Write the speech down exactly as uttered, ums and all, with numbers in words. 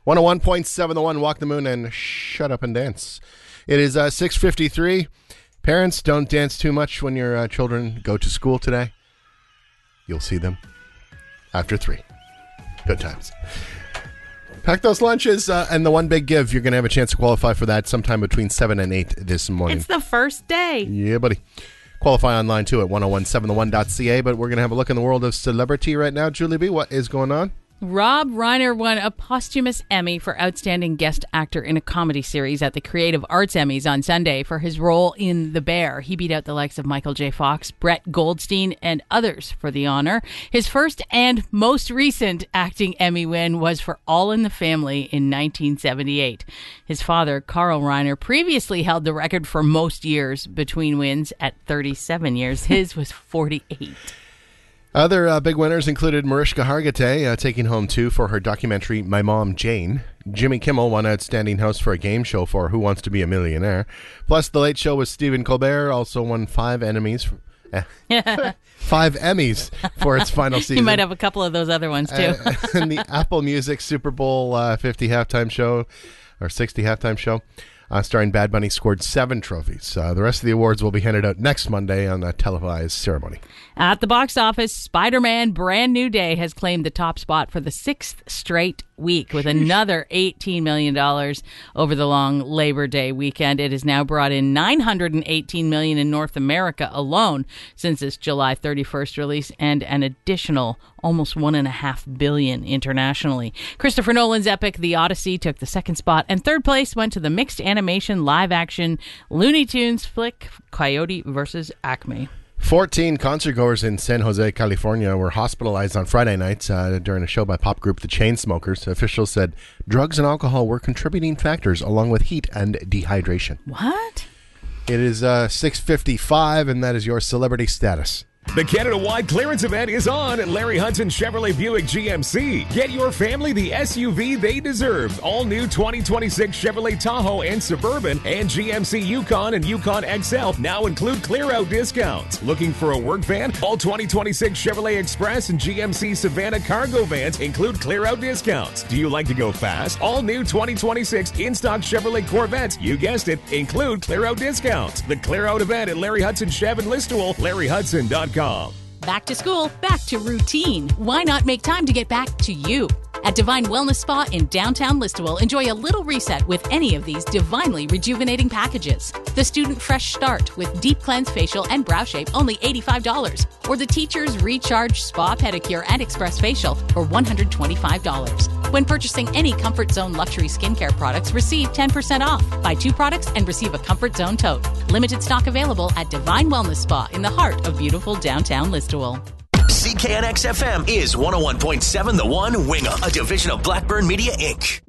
one oh one point seven The One, Walk the Moon, and Shut Up and Dance. It is uh, six fifty-three. Parents, don't dance too much when your uh, children go to school today. You'll see them after three. Good times. Pack those lunches, uh, and the One Big Give. You're going to have a chance to qualify for that sometime between seven and eight this morning. It's the first day. Yeah, buddy. Qualify online, too, at ten seventeen the one dot c a. But we're going to have a look in the world of celebrity right now. Julie B., what is going on? Rob Reiner won a posthumous Emmy for Outstanding Guest Actor in a Comedy Series at the Creative Arts Emmys on Sunday for his role in The Bear. He beat out the likes of Michael J. Fox, Brett Goldstein, and others for the honor. His first and most recent acting Emmy win was for All in the Family in nineteen seventy-eight. His father, Carl Reiner, previously held the record for most years between wins at thirty-seven years. His was forty-eight. Other uh, big winners included Mariska Hargitay, uh, taking home two for her documentary My Mom, Jane. Jimmy Kimmel won Outstanding Host for a game show for Who Wants to Be a Millionaire. Plus, The Late Show with Stephen Colbert also won five enemies, eh, five Emmys for its final season. You might have a couple of those other ones, too. uh, and the Apple Music Super Bowl uh, fifty halftime show, or sixty halftime show, Uh, starring Bad Bunny, scored seven trophies. Uh, the rest of the awards will be handed out next Monday on a televised ceremony. At the box office, Spider-Man Brand New Day has claimed the top spot for the sixth straight week with another eighteen million dollars over the long Labor Day weekend. It has now brought in nine hundred eighteen million dollars in North America alone since its July thirty-first release, and an additional almost one and a half billion internationally. Christopher Nolan's epic The Odyssey took the second spot, and third place went to the mixed animation live-action Looney Tunes flick Coyote versus Acme. fourteen concertgoers in San Jose, California were hospitalized on Friday nights uh, during a show by pop group The Chainsmokers. Officials said drugs and alcohol were contributing factors along with heat and dehydration. What? It is uh, six fifty-five, and that is your celebrity status. The Canada-wide clearance event is on at Larry Hudson Chevrolet Buick G M C. Get your family the S U V they deserve. All new twenty twenty-six Chevrolet Tahoe and Suburban and G M C Yukon and Yukon X L now include clear-out discounts. Looking for a work van? All twenty twenty-six Chevrolet Express and G M C Savannah cargo vans include clear-out discounts. Do you like to go fast? All new twenty twenty-six in-stock Chevrolet Corvettes, you guessed it, include clear-out discounts. The clear-out event at Larry Hudson Chev in Listowel, larry hudson dot com. Back to school, back to routine. Why not make time to get back to you? At Divine Wellness Spa in downtown Listowel, enjoy a little reset with any of these divinely rejuvenating packages. The Student Fresh Start with Deep Cleanse Facial and Brow Shape, only eighty-five dollars. Or the Teacher's Recharge Spa Pedicure and Express Facial for one hundred twenty-five dollars. When purchasing any Comfort Zone luxury skincare products, receive ten percent off. Buy two products and receive a Comfort Zone tote. Limited stock available at Divine Wellness Spa in the heart of beautiful downtown Listowel. C K N X F M is one oh one point seven The One, Winga, a division of Blackburn Media, Incorporated.